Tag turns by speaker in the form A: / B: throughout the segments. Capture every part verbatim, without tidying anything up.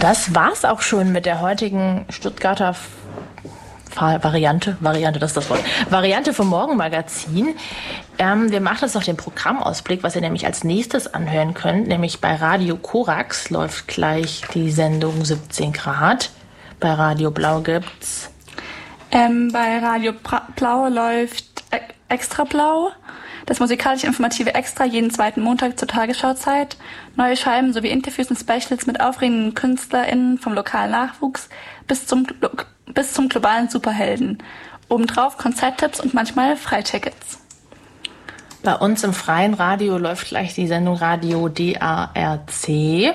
A: Das war's auch schon mit der heutigen Stuttgarter Variante, Variante, das ist das Wort, Variante vom Morgenmagazin. Ähm, wir machen jetzt noch den Programmausblick, was ihr nämlich als nächstes anhören könnt, nämlich bei Radio Korax läuft gleich die Sendung siebzehn Grad. Bei Radio Blau gibt's
B: ähm, bei Radio pra- Blau läuft e- Extra Blau, das musikalisch-informative Extra, jeden zweiten Montag zur Tagesschauzeit. Neue Scheiben sowie Interviews und Specials mit aufregenden KünstlerInnen vom lokalen Nachwuchs bis zum bis zum globalen Superhelden. Obendrauf Konzerttipps und manchmal Freitickets.
A: Bei uns im freien Radio läuft gleich die Sendung Radio D A R C.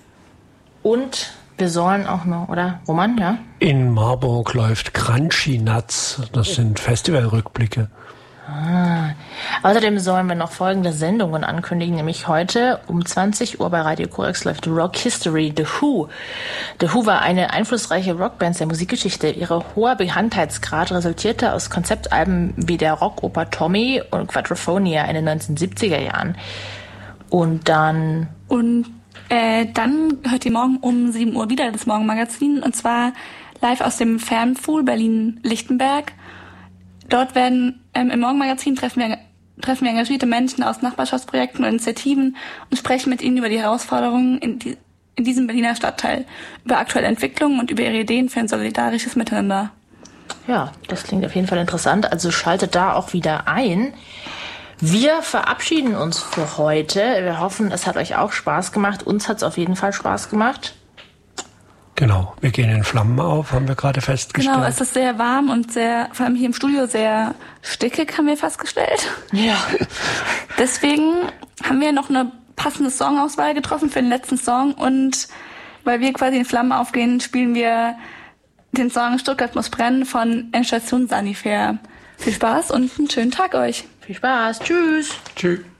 A: Und wir sollen auch noch, oder? Roman, ja?
C: In Marburg läuft Crunchy Nuts. Das sind Festivalrückblicke.
A: Ah. Außerdem sollen wir noch folgende Sendungen ankündigen, nämlich heute um zwanzig Uhr bei Radio Korax läuft Rock History, The Who. The Who war eine einflussreiche Rockband der Musikgeschichte. Ihre hoher Bekanntheitsgrad resultierte aus Konzeptalben wie der Rockoper Tommy und Quadrophonia in den neunzehnhundertsiebziger Jahren. Und dann...
B: Und äh, dann hört ihr morgen um sieben Uhr wieder das Morgenmagazin, und zwar live aus dem Fernpool Berlin-Lichtenberg. Dort werden ähm, im Morgenmagazin treffen wir, treffen wir engagierte Menschen aus Nachbarschaftsprojekten und Initiativen und sprechen mit ihnen über die Herausforderungen in, die, in diesem Berliner Stadtteil, über aktuelle Entwicklungen und über ihre Ideen für ein solidarisches Miteinander.
A: Ja, das klingt auf jeden Fall interessant. Also schaltet da auch wieder ein. Wir verabschieden uns für heute. Wir hoffen, es hat euch auch Spaß gemacht. Uns hat es auf jeden Fall Spaß gemacht.
C: Genau, wir gehen in Flammen auf, haben wir gerade festgestellt.
B: Genau, es ist sehr warm und sehr, vor allem hier im Studio, sehr stickig, haben wir festgestellt.
A: Ja.
B: Deswegen haben wir noch eine passende Songauswahl getroffen für den letzten Song, und weil wir quasi in Flammen aufgehen, spielen wir den Song Stuttgart muss brennen von Endstation Sanifair. Viel Spaß und einen schönen Tag euch.
A: Viel Spaß. Tschüss.
C: Tschüss.